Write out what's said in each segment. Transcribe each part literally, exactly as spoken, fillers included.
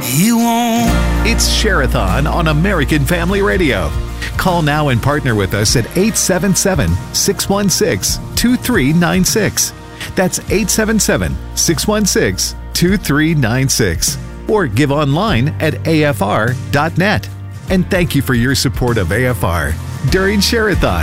He won't. It's Share-a-thon on American Family Radio. Call now and partner with us at eight seven seven, six one six, two three nine six. That's eight seven seven, six one six, two three nine six. Or give online at A F R dot net. And thank you for your support of A F R during Share-a-thon.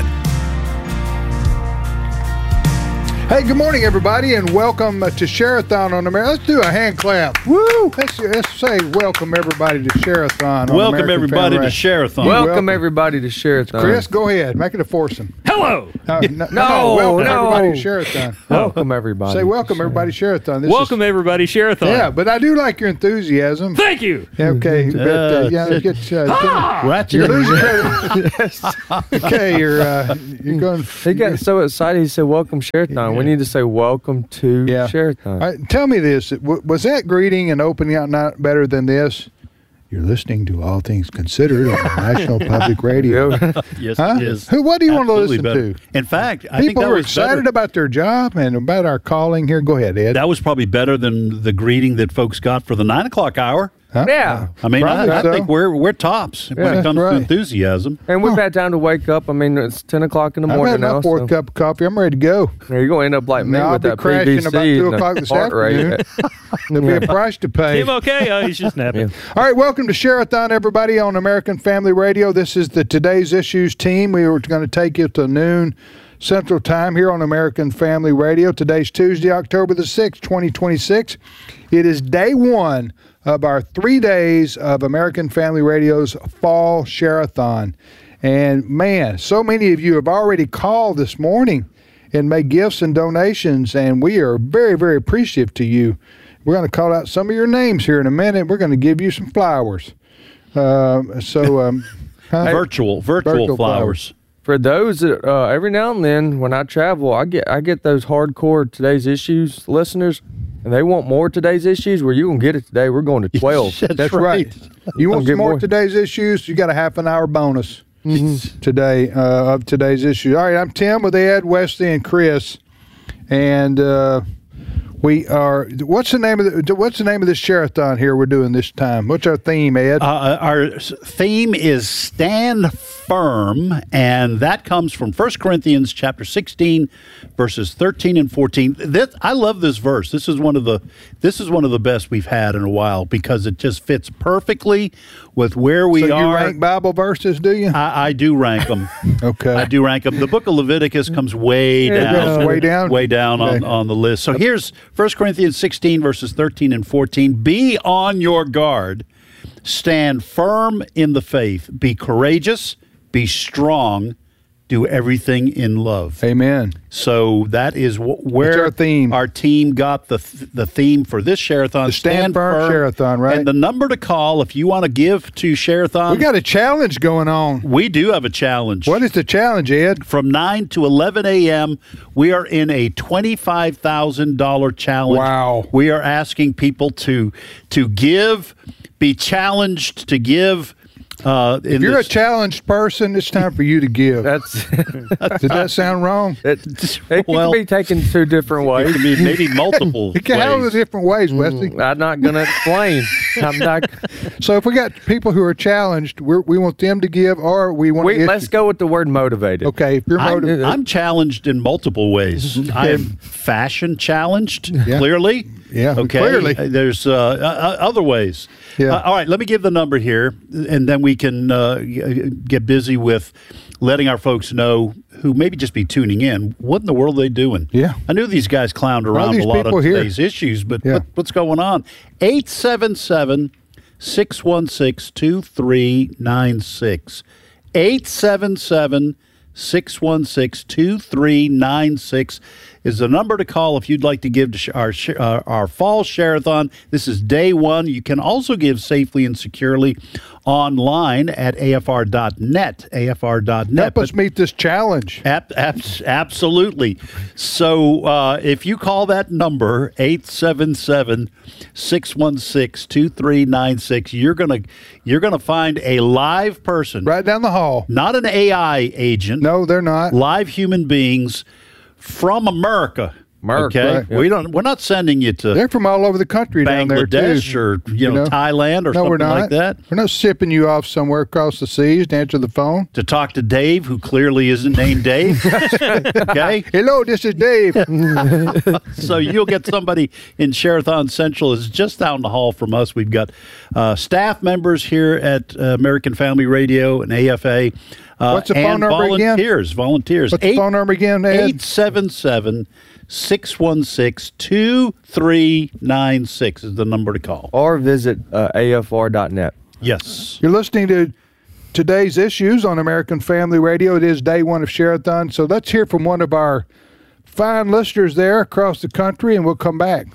Hey, good morning, everybody, and welcome to Share-a-thon on America. Let's do a hand clap. Woo! Let's, let's say welcome, everybody, to Share-a-thon on Welcome, American everybody, Family to Share-a-thon. Welcome, Welcome. everybody, to Share-a-thon. Chris, go ahead. Make it a foursome. Hello. Uh, no, no, No, welcome, no. everybody, to Share-a-thon. Welcome, everybody. Say welcome, everybody, to Share-a-thon. This Welcome, everybody, Share-a-thon. Is, yeah, but I do like your enthusiasm. Thank you. Yeah, okay, but, uh, yeah, Uh, get, uh, Ah! get, you're losing credit. Okay, you're uh, you're going. He got so excited, he said, welcome, Share-a-thon. We need to say welcome to Yeah. Share-a-thon. All right, tell me this: w- was that greeting and opening out not better than this? You're listening to All Things Considered on National Public Radio. Yes, Huh? it is. Who? What do you want to Absolutely listen better. to? In fact, I think People that who are was excited better. about their job and about our calling here. Go ahead, Ed. That was probably better than the greeting that folks got for the nine o'clock hour. Huh? Yeah. I mean, Probably I, I so. think we're we're tops when that's it comes right. to enthusiasm. And we've had time to wake up. I mean, it's ten o'clock in the I've morning had my now. fourth so cup of coffee. I'm ready to go. you're going to end up like me Now I'll with be that crashing P V C about two and the o'clock this heart rate. afternoon. There'll be a price to pay. Tim, okay? Oh, he's just napping. All right, welcome to Share-a-thon, everybody, on American Family Radio. This is the Today's Issues team. We were going to take you to noon Central Time here on American Family Radio. Today's Tuesday, October the sixth, twenty twenty-six. It is day one of our three days of American Family Radio's Fall Share-a-thon. And, man, so many of you have already called this morning and made gifts and donations, and we are very, very appreciative to you. We're going to call out some of your names here in a minute. We're going to give you some flowers. Uh, so, um, huh? Virtual, virtual, Virtual flowers. For those that, uh, every now and then when I travel, I get I get those hardcore Today's Issues listeners, and they want more Today's Issues. Well, you're going to get it today. We're going to twelve. That's, That's right. right. You want Get some more more. Today's Issues? You got a half an hour bonus today uh, of Today's Issues. All right, I'm Tim with Ed, Wesley, and Chris. And uh, we are, what's the name of the, what's the name of this Share-a-thon here we're doing this time? What's our theme, Ed? Uh, our s- theme is Stand Firm, and that comes from First Corinthians chapter sixteen, verses thirteen and fourteen. This, I love this verse. This is one of the this is one of the best we've had in a while because it just fits perfectly with where we so you are. rank Bible verses, do you? I, I do rank them. Okay. I do rank them. The book of Leviticus comes way It down. goes way down? Way down on, Okay. on the list. So here's First Corinthians sixteen, verses thirteen and fourteen. Be on your guard. Stand firm in the faith. Be courageous. Be strong. Do everything in love. Amen. So that is wh- where our theme. our team got the th- the theme for this Share-a-thon. The Stand Firm Share-a-thon, right? And the number to call if you want to give to Share-a-thon. We got a challenge going on. we do have a challenge. What is the challenge, Ed? From nine to eleven a.m., we are in a twenty-five thousand dollars challenge. Wow. We are asking people to to give, be challenged to give. Uh, in If you're this, a challenged person, it's time for you to give. That's Did that sound wrong? it, it Well- can be taken two different ways. it can be maybe multiple It can handle ways. it different ways, Wesley. I'm not going to explain. I'm not. So if we got people who are challenged, we're, we want them to give, or we want We, to. let's go with the word motivated. Okay, if you're I'm, motivated, I'm challenged in multiple ways. I am fashion challenged, Yeah. clearly. Yeah, Okay. clearly. Uh, There's uh, uh, other ways. Yeah. Uh, all right. Let me give the number here, and then we can uh, g- get busy with letting our folks know who maybe just be tuning in. What in the world are they doing? Yeah. I knew these guys clowned of around these a lot of people here. today's issues, but Yeah. what, what's going on? eight seven seven, six one six, two three nine six. eight seven seven, six one six, two three nine six is the number to call if you'd like to give to sh- our sh- uh, our fall Share-a-thon. This is day one. You can also give safely and securely online at A F R dot net, A F R dot net. help us meet this challenge. Ab- ab- absolutely. So uh, if you call that number, eight seven seven, six one six, two three nine six, you're going to you're gonna find a live person, Right down the hall. not an A I agent, No, they're not. live human beings from America America. Okay, Right. we don't. We're not sending you to They're from all over the country down there Bangladesh too. or you know, know? Thailand or no, we're something not. like that We're not shipping you off somewhere across the seas to answer the phone. to talk to Dave, who clearly isn't named Dave. Okay, Hello, this is Dave. so you'll get somebody in Sherathon Central is just down the hall from us. We've got uh, staff members here at uh, American Family Radio and A F A. Uh, What's the phone and number again? volunteers, Volunteers. What's the phone number again, Ed? eight seven seven, six one six, two three nine six is the number to call. Or visit uh, A F R dot net. Yes. You're listening to today's issues on American Family Radio. It is day one of Sherathon. So let's hear from one of our fine listeners there across the country, and we'll come back.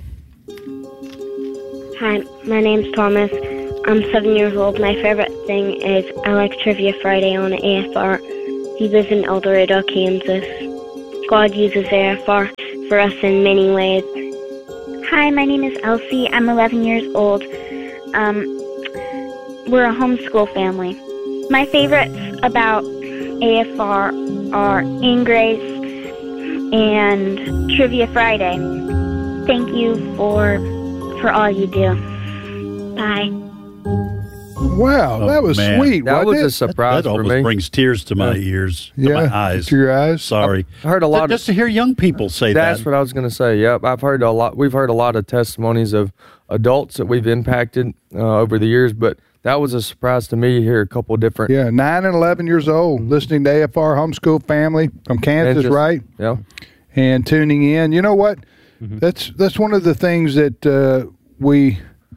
Hi, my name's Thomas. I'm seven years old. My favorite thing is I like Trivia Friday on A F R. He lives in El Dorado, Kansas. God uses A F R for us in many ways. Hi, my name is Elsie. I'm eleven years old. Um, we're a homeschool family. My favorites about A F R are In Grace and Trivia Friday. Thank you for for all you do. Bye. Wow, Oh, that was man. sweet. That wasn't was a it? surprise that for almost me. brings tears to my ears, to yeah, my eyes. to your eyes. Sorry. I heard a lot Just of to hear young people say That's that. what I was going to say. Yep, I've heard a lot. We've heard a lot of testimonies of adults that we've impacted uh, over the years, but that was a surprise to me to hear a couple different. Yeah, nine and eleven years old, listening to A F R Homeschool Family from Kansas, Kansas. right? Yeah. And tuning in. You know what? Mm-hmm. That's that's one of the things that uh, we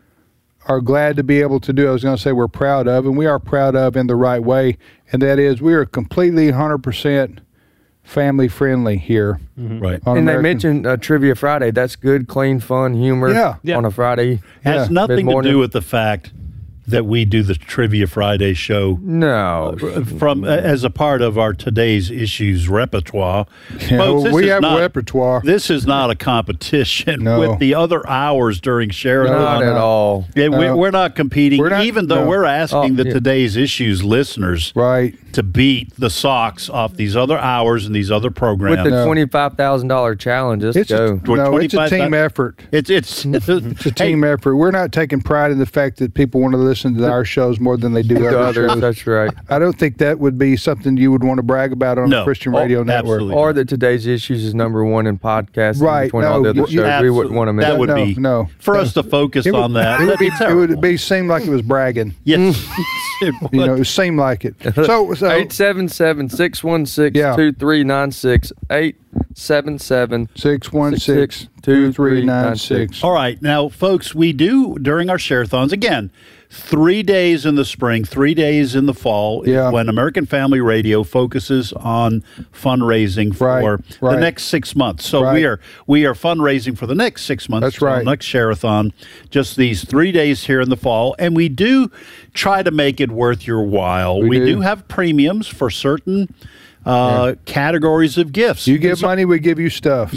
are glad to be able to do. I was going to say we're proud of, and we are proud of in the right way, and that is we are completely one hundred percent family friendly here. Right. on And they American- mentioned uh, Trivia Friday. That's good, clean, fun humor Yeah. Yeah. on a Friday. Has Yeah. nothing to Mid-morning. do with the fact that we do the Trivia Friday show No. from as a part of our today's issues repertoire. Yeah, Folks, well, this we is have not, repertoire. This is not a competition No. with the other hours during Sherathon. Not no. at all. Yeah, we, No. we're not competing, We're not- even though no. we're asking Oh, the yeah. today's issues listeners Right. to beat the socks off these other hours and these other programs. With the No. twenty-five thousand dollars challenge, let's It's a, go. We're no, it's a twenty-five team thou- effort. it's it's It's a team effort. We're not taking pride in the fact that people want to listen to our shows more than they do To other others, shows. that's right. I don't think that would be something you would want to brag about on No. a Christian Oh, radio network. absolutely. Or that today's issues is number one in podcasting Right, between all no, the other you- shows. We wouldn't want to miss That would No, be no. for us to focus It would, on that. it would That'd be, be it terrible. would be seem like it was bragging. Yes, it would. You know, it seemed like it. So, so eight seven seven, six one six, Yeah. two three nine six. eight seven seven six one six two three nine six. All right. Now, folks, we do during our share-a-thons, again, three days in the spring, three days in the fall, is Yeah. when American Family Radio focuses on fundraising for Right, the right. next six months. So Right. we are we are fundraising for the next six months. That's right. So next share-a-thon, just these three days here in the fall. And we do try to make it worth your while. We, We do. do. have premiums for certain uh, categories of gifts. You And give so- money, we give you stuff.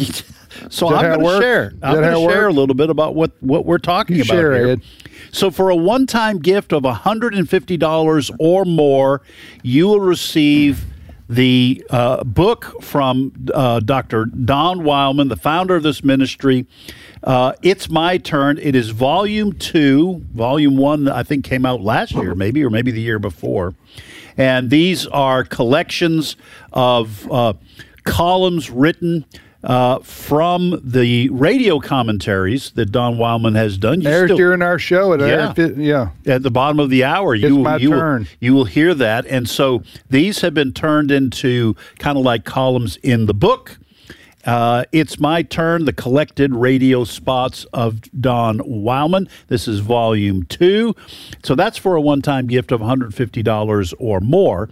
so Is that I'm how it going to works? share. Is I'm that going how to it share a works? little bit about what, what we're talking You about share, here. Ed. So for a one-time gift of one hundred fifty dollars or more, you will receive the uh, book from uh, Doctor Don Wildman, the founder of this ministry. Uh, It's My Turn. It is volume two. Volume one, I think, came out last year, maybe, or maybe the year before. And these are collections of uh, columns written uh, from the radio commentaries that Don Wildman has done. You Airs still- during our show. It Yeah. airs, yeah. at the bottom of the hour, you It's will, my you, will, turn. you will hear that. And so these have been turned into kind of like columns in the book. Uh, it's My Turn, the collected radio spots of Don Wildman. This is volume two. So that's for a one-time gift of one hundred fifty dollars or more.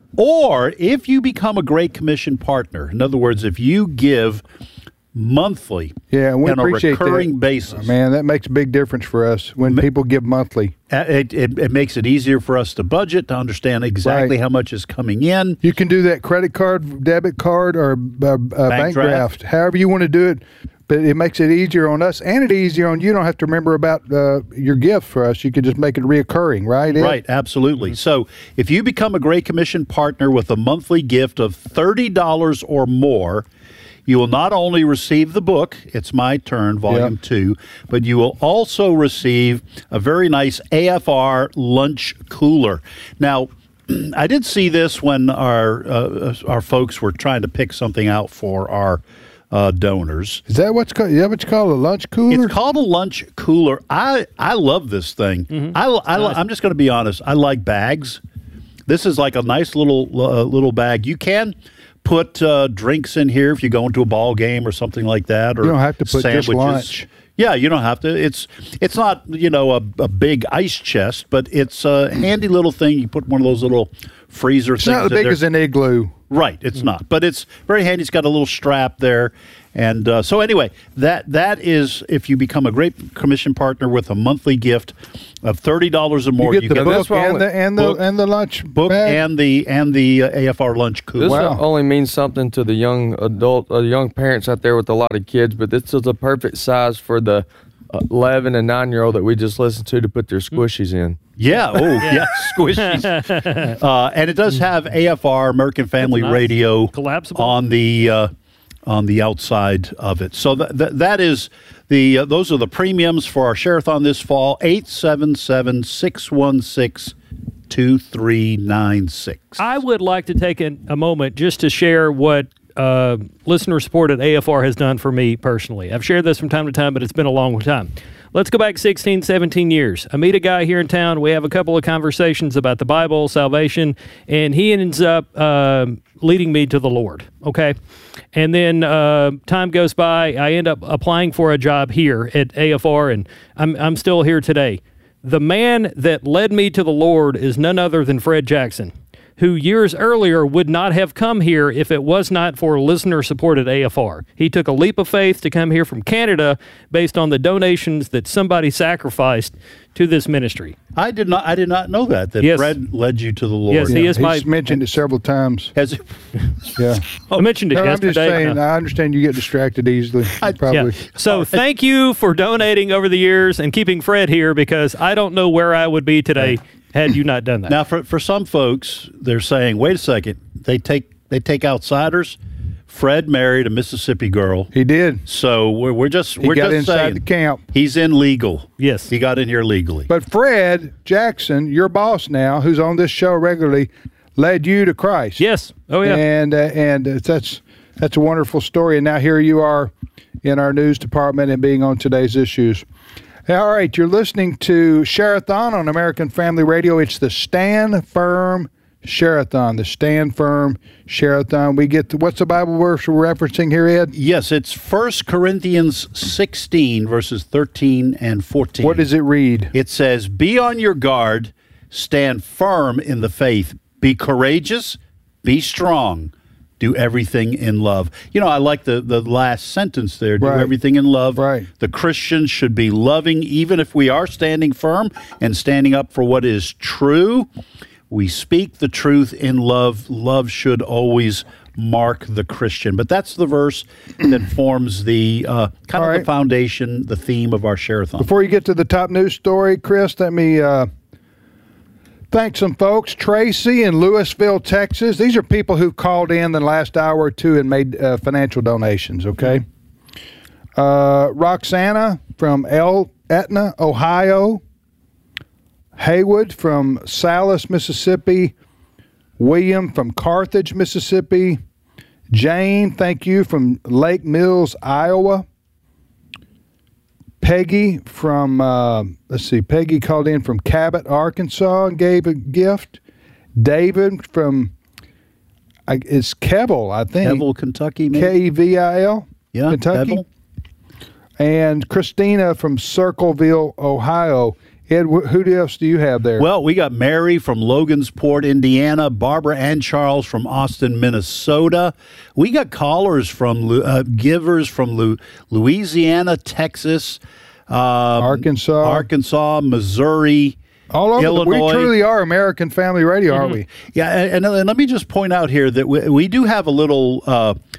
Or if you become a Great Commission partner, in other words, if you give monthly Yeah, and we on a appreciate recurring that. basis, Man, that makes a big difference for us when people give monthly. Uh, It, it, it makes it easier for us to budget, to understand exactly Right. how much is coming in. You can do that credit card, debit card, or uh, uh, bank, draft. draft. however you want to do it. But it makes it easier on us, and it easier on you. You don't have to remember about uh, your gift for us. You can just make it reoccurring, right? Ed? Right, absolutely. So if you become a Great Commission partner with a monthly gift of thirty dollars or more, you will not only receive the book, It's My Turn, Volume Yep. two, but you will also receive a very nice A F R lunch cooler. Now, I did see this when our uh, our folks were trying to pick something out for our uh, donors. Is that what's called? Is that what you call a lunch cooler? It's called a lunch cooler. I I love this thing. Mm-hmm. I, I I'm just going to be honest. I like bags. This is like a nice little uh, little bag. You can put uh, drinks in here if you go into a ball game or something like that. Or You don't have to put just sandwiches. lunch. Yeah, you don't have to. It's it's not, you know, a, a big ice chest, but it's a handy little thing. You put one of those little freezer It's things. not as in big there. as an igloo. Right, it's not, but it's very handy. It's got a little strap there, and uh, so anyway, that that is if you become a Great Commission partner with a monthly gift of thirty dollars or more, You get the get book that's why and the and the book- and the lunch book bag. and the and the uh, A F R lunch cooler. This Wow. only means something to the young adult, uh, young parents out there with a lot of kids, but this is a perfect size for the eleven and nine year old that we just listened to to put their squishies in. Yeah, oh yeah, squishies, uh, and it does have A F R, American Family That's nice. Radio, Collapsible. on the uh, on the outside of it. So that that, that is the uh, those are the premiums for our Share-a-thon this fall. eight seven seven, six one six, two three nine six. I would like to take a, a moment just to share what uh, listener-supported A F R has done for me personally. I've shared this from time to time, but it's been a long time. Let's go back sixteen, seventeen years. I meet a guy here in town. We have a couple of conversations about the Bible, salvation, and he ends up uh, leading me to the Lord, okay? And then uh, time goes by. I end up applying for a job here at A F R, and I'm, I'm still here today. The man that led me to the Lord is none other than Fred Jackson, who years earlier would not have come here if it was not for listener-supported A F R. He took a leap of faith to come here from Canada based on the donations that somebody sacrificed to this ministry. I did not. I did not know that. That Yes. Fred led you to the Lord. Yes, he is my- He's mentioned it several times. Has it, Yeah. I mentioned it No, I'm just yesterday. saying, I understand you get distracted easily. Probably. Yeah. So thank you for donating over the years and keeping Fred here, because I don't know where I would be today had you not done that. now, for for some folks, they're saying, "Wait a second. They take they take outsiders." Fred married a Mississippi girl, He did. so we're we're just He we're got just inside saying the camp. he's in legal. Yes. he got in here legally. But Fred Jackson, your boss now, who's on this show regularly, led you to Christ. Yes. Oh, yeah. And uh, and uh, that's that's a wonderful story. And now here you are in our news department and being on today's issues. All right, you're listening to Share-a-thon on American Family Radio. It's the Stand Firm Share-a-thon. The Stand Firm Share-a-thon. We get to, what's the Bible verse we're referencing here, Ed? Yes, it's First Corinthians sixteen, verses thirteen and fourteen. What does it read? It says, "Be on your guard, stand firm in the faith, be courageous, be strong, do everything in love." You know, I like the, the last sentence there, do Right. everything in love. Right. The Christian should be loving, even if we are standing firm and standing up for what is true. We speak the truth in love. Love should always mark the Christian. But that's the verse that forms the uh, kind All of the right. foundation, the theme of our Share-a-thon. Before you get to the top news story, Chris, let me uh, thank some folks. Tracy in Louisville, Texas. These are people who've called in the last hour or two and made uh, financial donations, okay? Uh, Roxana from El Etna, Ohio. Haywood from Salis, Mississippi. William from Carthage, Mississippi. Jane, thank you, from Lake Mills, Iowa. Peggy from, uh, let's see, Peggy called in from Cabot, Arkansas, and gave a gift. David from, I, it's Keble, I think. Eville, Kentucky, maybe? K E V I L, Yeah, Kentucky. Eville. And Christina from Circleville, Ohio. Ed, wh- who else do you have there? Well, we got Mary from Logansport, Indiana, Barbara and Charles from Austin, Minnesota. We got callers from, Lu- uh, givers from Lu- Louisiana, Texas, um, Arkansas. Arkansas, Missouri, All over. The, we Illinois. truly are American Family Radio, aren't we? Yeah, and, and let me just point out here that we, we do have a little uh,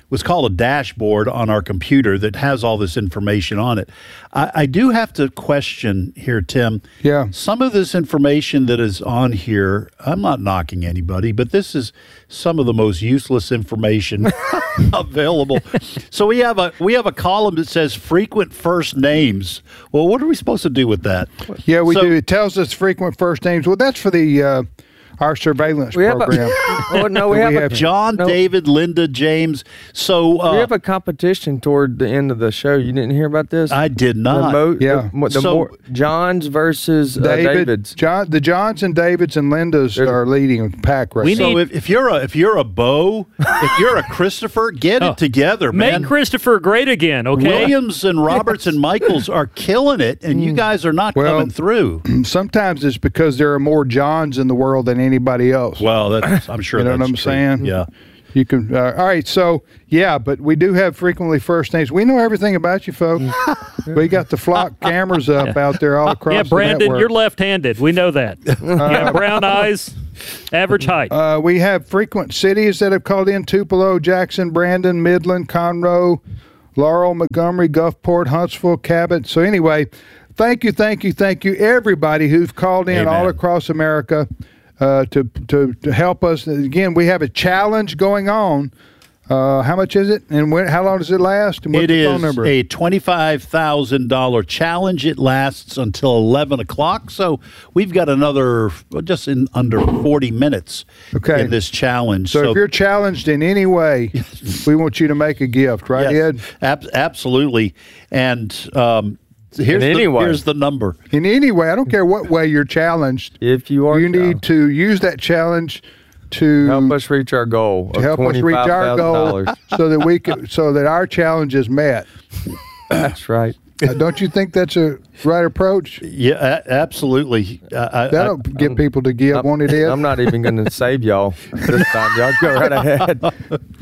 what's called a dashboard on our computer that has all this information on it. I, I do have to question here, Tim. Yeah. Some of this information that is on here, I'm not knocking anybody, but this is some of the most useless information available. So we have a we have a column that says frequent first names. Well, what are we supposed to do with that? Yeah, we So- do. It tells us frequent first names. Well, that's for the uh, our surveillance We have a- program. Oh, no, we We have, have a, John, no, David, Linda, James. So uh, we have a competition toward the end of the show. You didn't hear about this? I did the not. mo- Yeah. The, the So- more, Johns versus uh, David, Davids. John, the Johns and Davids and Lindas There's- are leading the pack right We now. So need- if, if you're a if you're a Bo, if you're a Christopher, get Oh. it together, man. Make Christopher great again, okay? Williams and Roberts and Michaels are killing it, and you guys are not Well- coming through. Sometimes it's because there are more Johns in the world than anybody else. Well, that's, I'm sure You know what that's I'm true. saying? Yeah. You can. Uh, all right. So yeah, but we do have frequently first names. We know everything about you, folks. We got the flock cameras up out there all across Yeah, the Brandon, network. you're left-handed. We know that. yeah, brown eyes, average height. Uh, we have frequent cities that have called in: Tupelo, Jackson, Brandon, Midland, Conroe, Laurel, Montgomery, Gulfport, Huntsville, Cabot. So anyway, thank you, thank you, thank you, everybody who's called in Amen. all across America uh, to, to to help us. Again, we have a challenge going on. Uh, how much is it, and when, how long does it last? And what's It the phone is number? a twenty-five thousand dollars challenge. It lasts until eleven o'clock. So we've got another, well, just in under forty minutes Okay. in this challenge. So, if you're challenged in any way, we want you to make a gift, right, yes, Ed? ab- absolutely. And um, here's, In the, any way. here's the number. In any way, I don't care what way you're challenged. If you are You need to use that challenge to help us reach our goal to of help us reach our goal, twenty-five thousand dollars. so that we can, so that our challenge is met. That's right. Uh, don't you think that's a right approach? Yeah, a- absolutely. I, I, That'll get people to give. Won't it, Ed? I'm not even going to save y'all this time. Y'all go right ahead. But-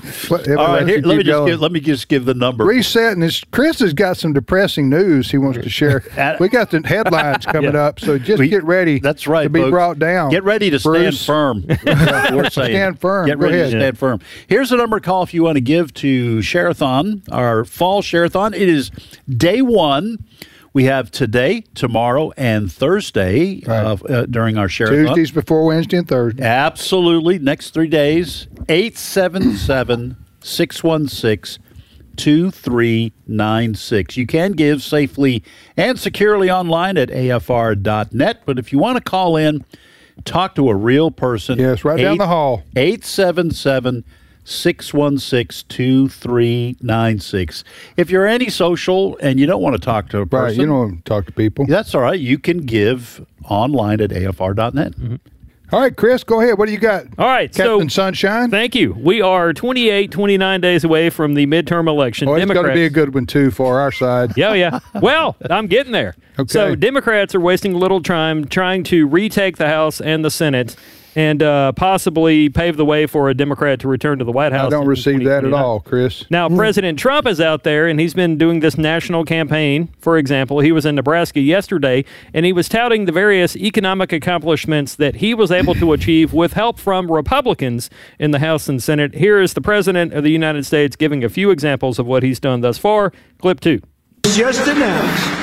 all right, here, keep let me just going. give, let me just give the number. Reset, and this, Chris has got some depressing news he wants to share. At- We got the headlines coming Yeah. up, so just We- get ready. That's right, to be folks. brought down. Get ready to Bruce. stand firm. That's what we're saying. Stand firm. Get Go ready ahead. to stand firm. Here's the number to call if you want to give to Share-a-thon, our fall Share-a-thon. It is day one. We have today, tomorrow, and Thursday Right. uh, uh, during our Share-a-thon. Tuesdays before Wednesday and Thursday. Absolutely. Next three days, eight seven seven, six one six, two three nine six. You can give safely and securely online at A F R dot net. But if you want to call in, talk to a real person. Yes, right down the hall. eight seven seven, six one six, two three nine six. If you're antisocial and you don't want to talk to a person, Right, you don't want to talk to people. that's all right. You can give online at A F R dot net. All right, Chris, go ahead. What do you got? All right, Captain so Sunshine? thank you. We are twenty-eight, twenty-nine days away from the midterm election. Oh, it's going to Democrats- be a good one, too, for our side. Yeah, yeah. Well, I'm getting there. Okay. So Democrats are wasting little time trying to retake the House and the Senate and uh, possibly pave the way for a Democrat to return to the White House. I don't in receive that at 2029. all, Chris. Now, President Trump is out there, and he's been doing this national campaign. For example, he was in Nebraska yesterday, and he was touting the various economic accomplishments that he was able to achieve with help from Republicans in the House and Senate. Here is the President of the United States giving a few examples of what he's done thus far. Clip two. Just announced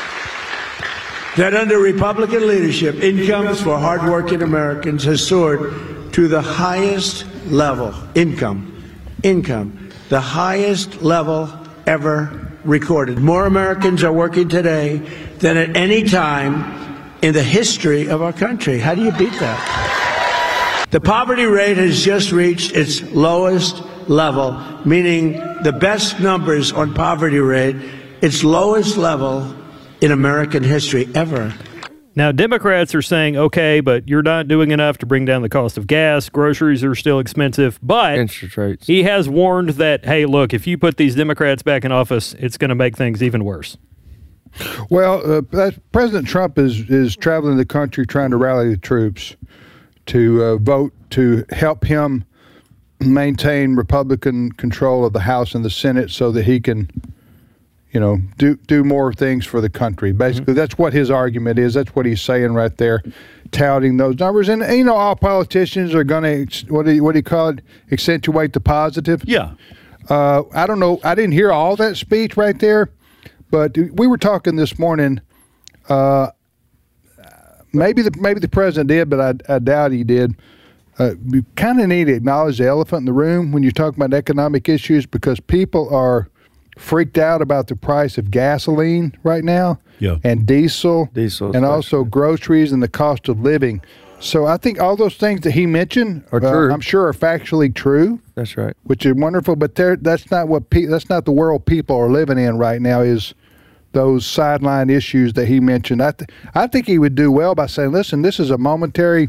that under Republican leadership, incomes for hardworking Americans has soared to the highest level, income, income, the highest level ever recorded. More Americans are working today than at any time in the history of our country. How do you beat that? The poverty rate has just reached its lowest level, meaning the best numbers on poverty rate, its lowest level in American history ever. Now, Democrats are saying, okay, but you're not doing enough to bring down the cost of gas. Groceries are still expensive. But Interest rates. he has warned that, hey, look, if you put these Democrats back in office, it's going to make things even worse. Well, uh, that- President Trump is, is traveling the country trying to rally the troops to uh, vote to help him maintain Republican control of the House and the Senate so that he can, you know, do do more things for the country. Basically, mm-hmm. that's what his argument is. That's what he's saying right there, touting those numbers. And, you know, all politicians are going to, what do you, what do you call it, accentuate the positive. Yeah. Uh, I don't know. I didn't hear all that speech right there, but we were talking this morning. Uh, maybe the maybe the president did, but I, I doubt he did. Uh, you kind of need to acknowledge the elephant in the room when you're talking about economic issues, because people are freaked out about the price of gasoline right now, yeah. and diesel, diesel, and also groceries and the cost of living. So I think all those things that he mentioned are true. Uh, I'm sure are factually true. That's right. Which is wonderful, but that's not what pe- that's not the world people are living in right now. Is those sideline issues that he mentioned? I th- I think he would do well by saying, "Listen, this is a momentary,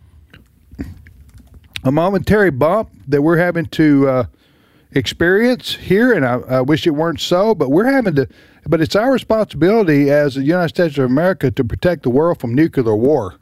a momentary bump that we're having to uh, experience here, and I, I wish it weren't so, but we're having to. But it's our responsibility as the United States of America to protect the world from nuclear war."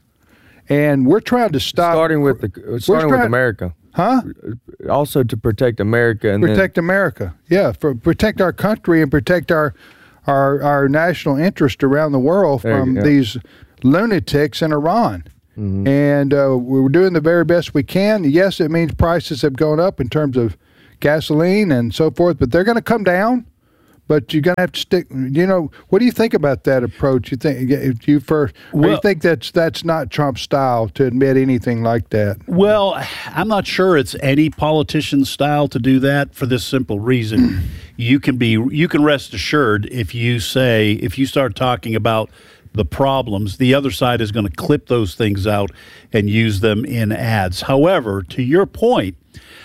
And we're trying to stop. Starting with the starting trying, with America, huh? Also to protect America and protect then, America, yeah, for protect our country and protect our our our national interest around the world from these lunatics in Iran. Mm-hmm. And uh, we're doing the very best we can. Yes, it means prices have gone up in terms of gasoline and so forth, but they're going to come down. But you're going to have to stick. You know, what do you think about that approach? You think if you first, well, or you think that's that's not Trump's style to admit anything like that? Well, I'm not sure it's any politician's style to do that for this simple reason. you can be you can rest assured if you say if you start talking about the problems, the other side is going to clip those things out and use them in ads. However, to your point,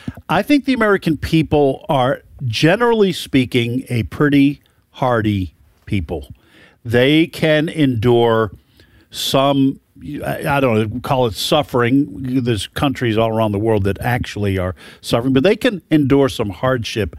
I think the American people are, generally speaking, a pretty hardy people. They can endure some, I don't know, call it suffering. There's countries all around the world that actually are suffering, but they can endure some hardship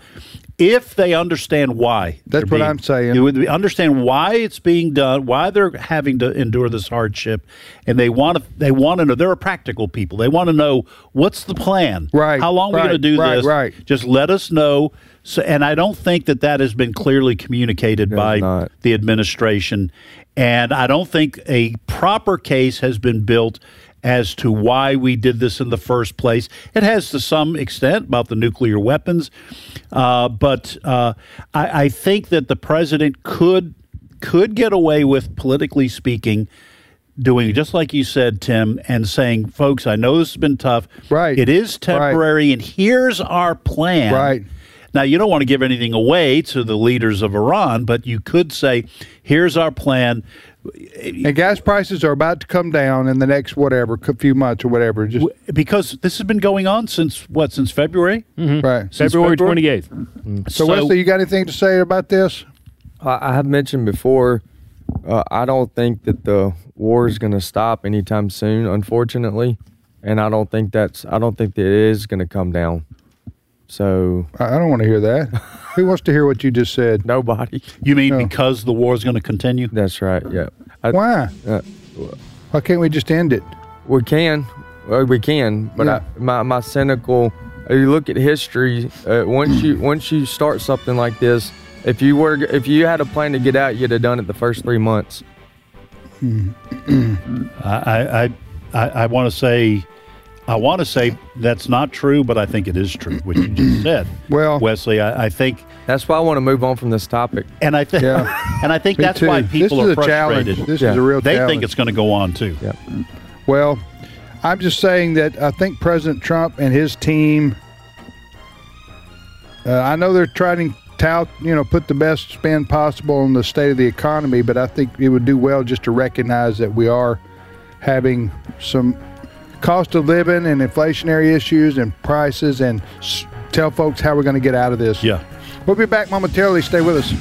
if they understand why. That's what being, I'm saying. You would understand why it's being done, why they're having to endure this hardship, and they want to. They want to know. They're practical people. They want to know what's the plan. Right. How long right, are we going to do right, this? Right. Just let us know. So, and I don't think that that has been clearly communicated by not. the administration, and I don't think a proper case has been built as to why we did this in the first place. It has to some extent about the nuclear weapons, uh, but uh, I, I think that the president could could get away with, politically speaking, doing just like you said, Tim, and saying, folks, I know this has been tough. Right. It is temporary, right. And here's our plan. Right. Now, you don't want to give anything away to the leaders of Iran, but you could say, here's our plan. And gas prices are about to come down in the next whatever, few months or whatever. Just because this has been going on since, what, since February? Mm-hmm. Right. Since February twenty-eighth. Mm-hmm. So, so, Wesley, you got anything to say about this? I have mentioned before, uh, I don't think that the war is going to stop anytime soon, unfortunately. And I don't think that's, I don't think that it is going to come down. So I don't want to hear that. Who wants to hear what you just said? Nobody. You mean No. because the war is going to continue? That's right. Yeah. I, Why? Uh, Why can't we just end it? we can, well, we can, but Yeah. I, my my cynical. You look at history. Uh, once you once you start something like this, if you were if you had a plan to get out, you'd have done it the first three months. I I I, I want to say. I want to say that's not true, but I think it is true, what you just said. Well, Wesley, I, I think, That's why I want to move on from this topic. and I think, Yeah. and I think me that's too. why This people is are a challenge. frustrated. This Yeah. is a real They challenge. think it's going to go on too. Yeah. Well, I'm just saying that I think President Trump and his team, uh, I know they're trying to tout, you know, put the best spin possible on the state of the economy, but I think it would do well just to recognize that we are having some cost of living and inflationary issues and prices, and s- tell folks how we're going to get out of this. Yeah. We'll be back momentarily. Stay with us.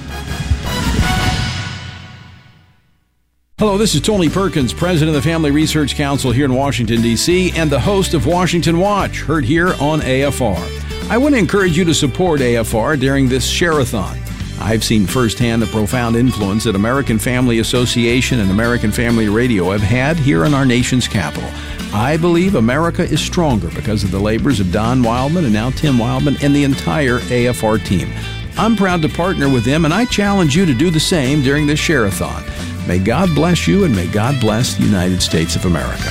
Hello, this is Tony Perkins, President of the Family Research Council here in Washington, D C, and the host of Washington Watch, heard here on A F R. I want to encourage you to support A F R during this share-a-thon. I've seen firsthand the profound influence that American Family Association and American Family Radio have had here in our nation's capital. I believe America is stronger because of the labors of Don Wildman and now Tim Wildman and the entire A F R team. I'm proud to partner with them, and I challenge you to do the same during this share-a-thon. May God bless you, and may God bless the United States of America.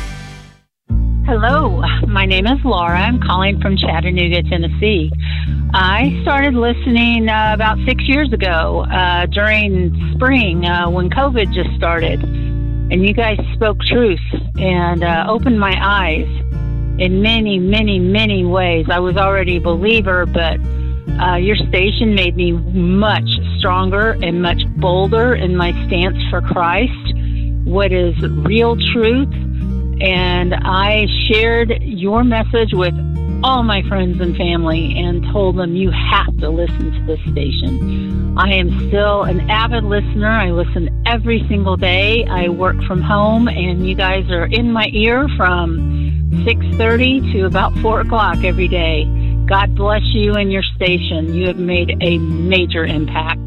Hello, my name is Laura. I'm calling from Chattanooga, Tennessee. I started listening uh, about six years ago uh, during spring uh, when COVID just started. And you guys spoke truth and uh, opened my eyes in many, many, many ways. I was already a believer, but uh, your station made me much stronger and much bolder in my stance for Christ, what is real truth. And I shared your message with all my friends and family and told them you have to listen to this station. I am still an avid listener. I listen every single day. I work from home, and you guys are in my ear from six thirty to about four o'clock every day. God bless you and your station. You have made a major impact.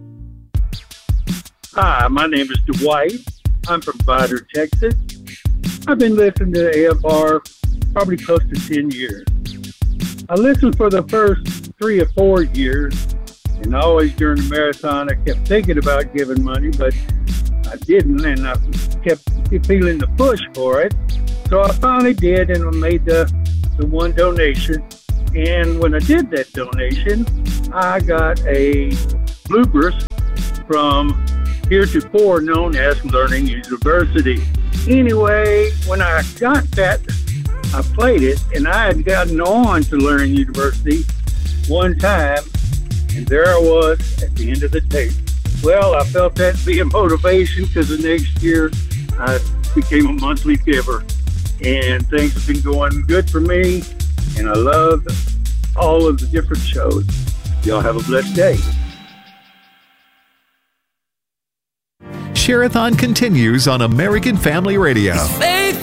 Hi, my name is Dwight. I'm from Vidor, Texas. I've been listening to A F R probably close to ten years. I listened for the first three or four years, and always during the marathon I kept thinking about giving money, but I didn't, and I kept feeling the push for it. So I finally did, and I made the, the one donation. And when I did that donation, I got a bloopers from heretofore known as Learning University. Anyway, when I got that, I played it, and I had gotten on to Learning University one time, and there I was at the end of the tape. Well, I felt that to be a motivation, because the next year I became a monthly giver, and things have been going good for me, and I love all of the different shows. Y'all have a blessed day. Share-a-thon continues on American Family Radio. Faith